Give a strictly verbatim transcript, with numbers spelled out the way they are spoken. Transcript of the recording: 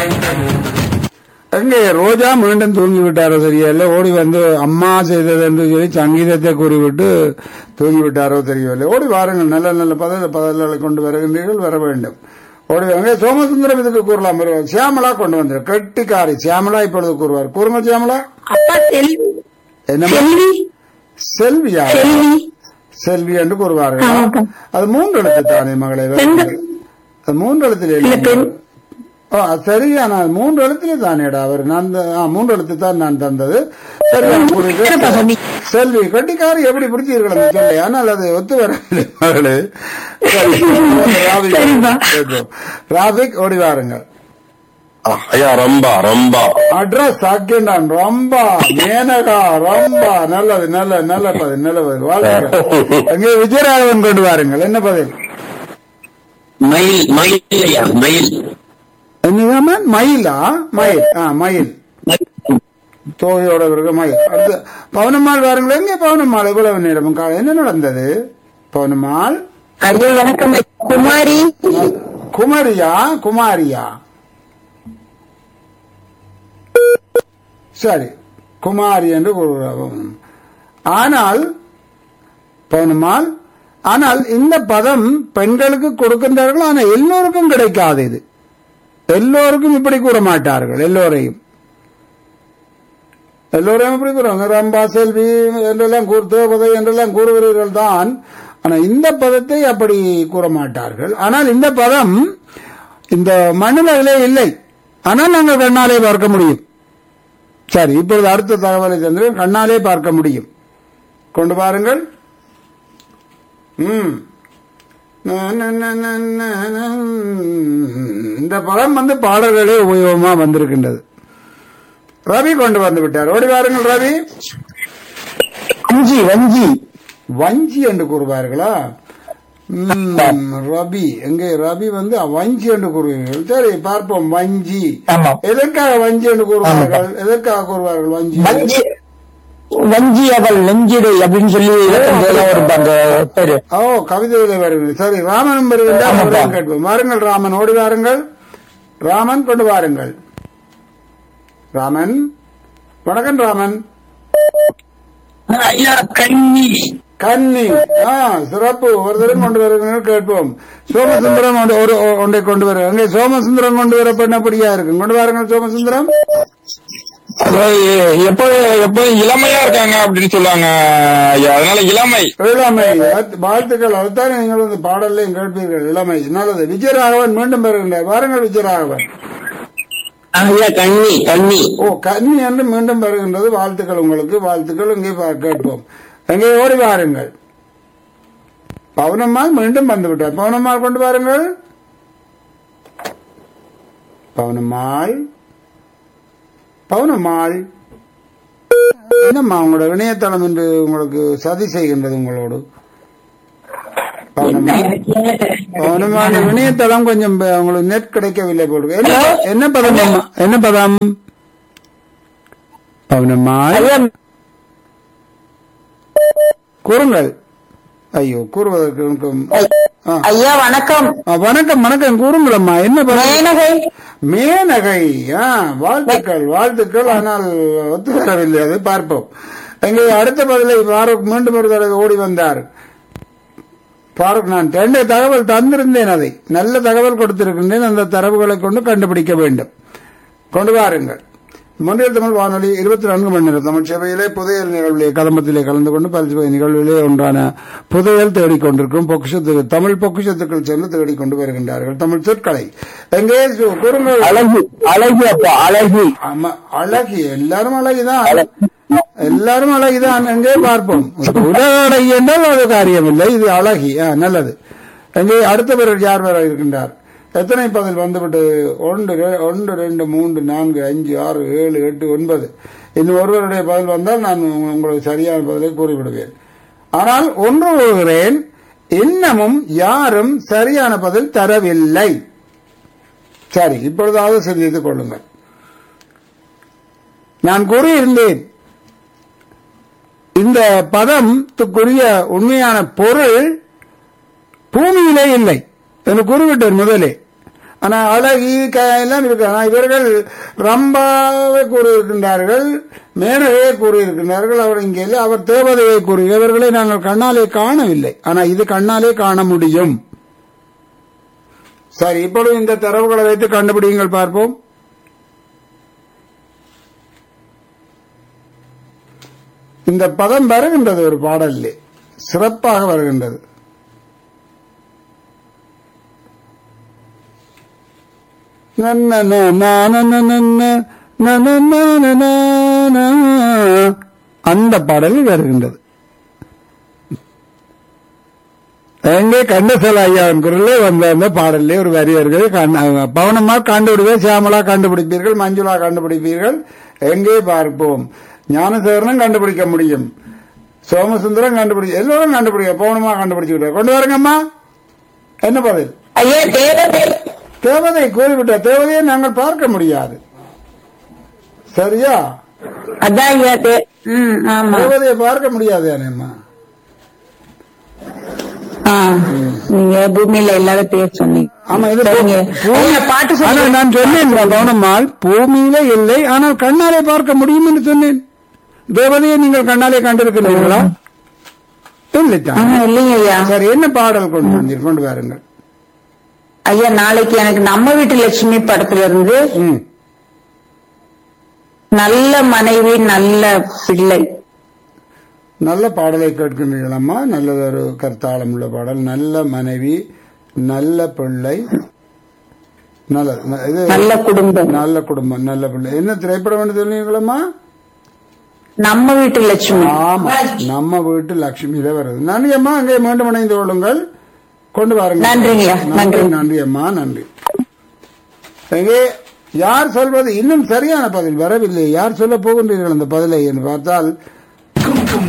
எங்கே ரோஜா மீண்டும் தூங்கி விட்டாரோ தெரியவில்லை. ஓடி வந்து அம்மா செய்தது என்று சொல்லி சங்கீதத்தை கூறிவிட்டு தூங்கி விட்டாரோ தெரியவில்லை. ஓடி வாருங்கள், நல்ல நல்ல பத பதங்களை கொண்டு வருகின்றீர்கள், வர வேண்டும். ஓடி வாங்க. சோமசுந்தரம் இதுக்கு கூறலாம். சியாமலா கொண்டு வந்தார், கெட்டிக்காரி சியாமலா இப்பொழுது கூறுவார். கூறுங்க சியாமலா. என்ன செல்வியா? செல்வி என்று கூறுவார்கள். அது மூன்று எழுத்து தானே மகளே? அது மூன்று எழுத்தில் சரியான மூன்று எழுத்துல தானேடா அவர். நான் மூன்று எழுத்து தான் நான் தந்தது. செல்வி கட்டிக்காரி எப்படி பிடிச்சீர்கள் சொல்ல, ஆனால் அது ஒத்து வரவில்லை மகளே. ராபிக் ஓடி வாருங்கள். ஐயா ரொம்ப ரொம்ப அட்ரஸ் சாக்கிண்டான் ரொம்ப மேனகா ரொம்ப நல்லது, நல்ல நல்ல பதில், நல்ல பதில். வாழ்த்துக்கள். அங்கே விஜயராகவன் கொண்டு வாருங்கள். என்ன பதில்? மயில் மயில் மயில் என்னதான் மயிலா? மயில். ஆ மயில் தோகையோட இருக்க மயில். அடுத்து பவனம்மாள் வாருங்கள். எங்கே பவனம்மாள்? இவ்வளவு நேரம் என்ன நடந்தது பவனம்மாள்? வணக்கம். குமாரி. குமாரியா? குமாரியா? சரி, குமாரி என்று கூறுகிறோம். ஆனால் பவனம்மாள், ஆனால் இந்த பதம் பெண்களுக்கு கொடுக்கின்றார்கள், ஆனால் எல்லோருக்கும் கிடைக்காது. இது எல்லோருக்கும் இப்படி கூற மாட்டார்கள். எல்லோரையும் எல்லோரையும் இப்படி கூறுவாங்க. ரம்பா செல்வி என்றெல்லாம் தேவதை என்றெல்லாம் கூறுகிறீர்கள் தான், ஆனால் இந்த பதத்தை அப்படி கூற மாட்டார்கள். ஆனால் இந்த பதம் இந்த மண்ணிலே இல்லை, ஆனால் நாங்கள் கண்ணாலே பார்க்க முடியும். சரி, இப்பொழுது அடுத்த தகவலை தந்து கண்ணாலே பார்க்க முடியும். கொண்டு பாருங்கள். ம் இந்த படம் வந்து பாடல்களே உபயோகமா வந்திருக்கின்றது. ரவி கொண்டு வந்து விட்டார். ஓடி வாருங்கள் ரவி. வஞ்சி வஞ்சி வஞ்சி என்று கூறுவார்களா? ரவி எங்கே? ரவி வந்து வஞ்சி என்று கூறுவீர்கள். சரி, பார்ப்போம். வஞ்சி எதற்காக வஞ்சி என்று கூறுவார்கள்? எதற்காக கூறுவார்கள் வஞ்சி? வஞ்சி அவள் நெஞ்சிடை அப்படின்னு சொல்லி பேரு. ஓ, கவிதையில வருகிறது. சரி, ராமனும் வருகின்றார். கேட்போம். வாருங்கள் ராமன், ஓடி வாருங்கள். ராமன் கொண்டு வாருங்கள். ராமன் வணக்கம். ராமன். கன்னி கன்னி. ஆ, சிறப்பு. ஒரு தரம் கொண்டு வருகிறீர்கள், கேட்போம். சோமசுந்தரம் ஒன்றை கொண்டு வர. அங்கே சோமசுந்தரம் கொண்டு வர பண்ணபடியா இருக்கு. கொண்டு வாருங்கள் சோமசுந்தரம். எப்போ எப்போ இளமையா இருக்காங்க அப்படின்னு சொல்லுவாங்க. அதனால இளமை இளமை. வாழ்த்துக்கள். அதுதானே நீங்கள் வந்து பாடல்லையும் கேட்பீர்கள். இளமை நல்லது. விஜயராகவன் மீண்டும் வருகின்றார். வாருங்கள் விஜயராகவன். கன்னி கன்னி. ஓ, கன்னி என்று மீண்டும் வருகின்றது. வாழ்த்துக்கள் உங்களுக்கு. வாழ்த்துக்கள். இங்கே கேட்போம். எங்கே ஓடி வாருங்கள். பவனம்மாள் மீண்டும் வந்துவிட்டார். பவனம்மாள் கொண்டு வாருங்கள். பவனம்மாள். பவனம்மாள் என்னம்மா உங்களோட இணையதளம் என்று உங்களுக்கு சதி செய்கின்றது உங்களோடு? பவனம்மாள் இணையதளம் கொஞ்சம் உங்களுக்கு நெட் கிடைக்கவில்லை போடுங்க. என்ன பதம்? என்ன பதம்? பவனம்மாள் கூறுங்கள். ஐயோ, கூறுவதற்கு. ஐயா வணக்கம். வணக்கம் வணக்கம். கூறுங்களம்மா. என்ன மேனகை? மேனகை. வாழ்த்துக்கள் வாழ்த்துக்கள். ஆனால் ஒத்து வரவில்லை. அதை பார்ப்போம். எங்கே அடுத்த பதிலை பாரூக் மீண்டும் ஒரு தடவை ஓடி வந்தார். பாரூக், நான் ரெண்டு தகவல் தந்திருந்தேன், அதை நல்ல தகவல் கொடுத்திருக்கின்றேன். அந்த தரவுகளை கொண்டு கண்டுபிடிக்க வேண்டும். கொண்டு வாருங்கள். மொழியல் தமிழ் வானொலி இருபத்தி நான்கு மணி நேரம் தமிழ் சேவையிலே புதையல் நிகழ்விலே கதம்பத்திலே கலந்து கொண்டு பரிசு நிகழ்விலே ஒன்றான புதையல் தேடிக்கொண்டிருக்கும் பொக்குஷத்துக்கு தமிழ் பொக்குஷத்துக்கள் சென்று தேடிக்கொண்டு வருகின்றார்கள் தமிழ் சொற்களை. எங்கே கூறுங்கள். அழகி அழகி அப்பா அழகி. ஆமா, அழகி. எல்லாரும் அழகிதான், எல்லாரும் அழகிதான். எங்கே பார்ப்போம். உலக அழகி என்றால் அது காரியம் இல்லை. இது அழகி. நல்லது. எங்கே அடுத்தவர்கள் யார் வர இருக்கின்றார்? எத்தனை பதில் வந்துவிட்டு? ஒன்று ஒன்று ரெண்டு மூன்று நான்கு அஞ்சு ஆறு ஏழு எட்டு ஒன்பது. இன்னும் ஒருவருடைய பதில் வந்தால் நான் உங்களுக்கு சரியான பதிலை கூறிவிடுவேன். ஆனால் ஒன்று கூறுகிறேன், இன்னமும் யாரும் சரியான பதில் தரவில்லை. சரி, இப்பொழுதாவது சிந்தித்துக் கொள்ளுங்கள். நான் கூறியிருந்தேன், இந்த பதத்துக்குரிய உண்மையான பொருள் பூமியிலே இல்லை என்று கூறிவிட்டேன் முதலே. ஆனா அழகி க- எல்லாம் இருக்கு. ஆனா இவர்கள் ரம்பாவை கூறியிருக்கின்றார்கள், மேனகையை கூறியிருக்கின்றார்கள். அவர் இங்கே இல்லை, அவர் தேவதையை கூறி, இவர்களை நாங்கள் கண்ணாலே காணவில்லை. ஆனா இது கண்ணாலே காண முடியும். சரி, இப்பொழுது இந்த தரவுகளை வைத்து கண்டுபிடிங்கள் பார்ப்போம். இந்த பதம் வருகின்றது ஒரு பாடலிலே, சிறப்பாக வருகின்றது. நன்ன ந ந ந ந ந ந ந ந ந ந ந. அந்த பாடலில் வருகின்றது. எங்கே கண்டசல ஐயாவின் குரலே வந்த அந்த பாடலே ஒரு வரி வருகிறது. பவனமா கண்டுபிடிப்பீர்கள், சியாமலா கண்டுபிடிப்பீர்கள், மஞ்சுளா கண்டுபிடிப்பீர்கள். எங்கே பார்ப்போம். ஞானசேகரனும் கண்டுபிடிக்க முடியும், சோமசுந்தரம் கண்டுபிடிக்க, எல்லோரும் கண்டுபிடிக்க, பவனமா கண்டுபிடிச்சு கொண்டு வரங்கம்மா. என்ன பதில்? ஐயா தேவதை. தேவதை கூறிவிட்ட தேவதையை நாங்கள் பார்க்க முடியாது. சரியா? அதான் ஐயா தே- ம், ஆமா. தேவதையை பார்க்க முடியாது. அம்மா ஆ, நீங்க பூமியில இல்லாத பேர் சொன்னீங்க. ஆமா, இது சரிங்க. பூ- ஐயா, பாட்டு ஆனா சொல்லுங்க. நான் சொன்னேன் கவனம்மாள், பூமியில இல்லை, ஆனால் கண்ணாலே பார்க்க முடியும் என்று சொன்னேன். தேவதையை நீங்கள் கண்ணாலே கண்டிருக்கிறீர்களா? இல்லைத்தான். ஆஹா, இல்லைங்க ஐயா. சரி, என்ன பாடல் கொண்டு வந்தீர்? கொண்டு வாருங்கள். ஐயா நாளைக்கு எனக்கு நம்ம வீட்டு லட்சுமி படத்துல இருந்து ம். நல்ல மனைவி நல்ல பிள்ளை. நல்ல பாடலை கேட்கின்றீர்களம்மா. நல்லதொரு கருத்தாளம் உள்ள பாடல். நல்ல மனைவி நல்ல பிள்ளை, நல்ல இது நல்ல குடும்பம். நல்ல குடும்பம், நல்ல பிள்ளை. என்ன திரைப்படம் என்று சொன்னீங்களம்மா? நம்ம வீட்டு லட்சுமி. ஆமா, நம்ம வீட்டு லட்சுமியில வருது. நன்றி அம்மா. அங்கே மீண்டும் இணைந்து கொள்ளுங்கள், கொண்டு வாருங்கள். நன்றிங்கய்யா. நன்றி, நன்றி. நன்றி அம்மா, நன்றி. எங்கே யார் சொல்வது? இன்னும் சரியான பதில் வரவில்லை. யார் சொல்ல போகின்றீர்கள் அந்த பதிலை என்று பார்த்தால்